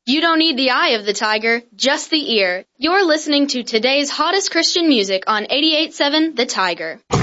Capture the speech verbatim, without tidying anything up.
You don't need the eye of the tiger, just the ear. You're listening to today's hottest Christian music on eighty-eight point seven The Tiger.